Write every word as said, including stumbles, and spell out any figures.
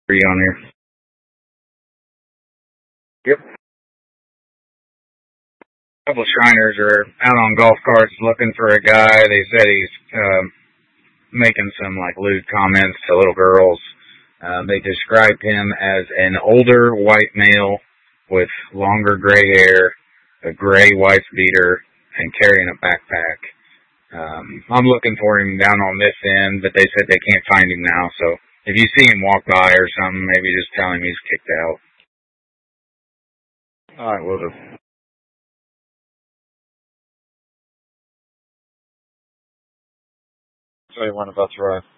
Three on here. Yep. A couple of Shriners are out on golf carts looking for a guy. They said he's um, making some like lewd comments to little girls. Uh, they described him as an older white male with longer gray hair, a gray wife beater, and carrying a backpack. Um, I'm looking for him down on this end, but they said they can't find him now. So if you see him walk by or something, maybe just tell him he's kicked out. All right, will do. Tell you when about to arrive.